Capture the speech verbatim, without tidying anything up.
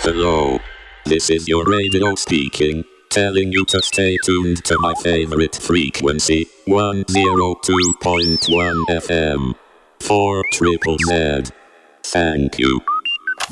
Hello. This is your radio speaking, telling you to stay tuned to my favorite frequency, one oh two point one F M. four triple Z. Thank you.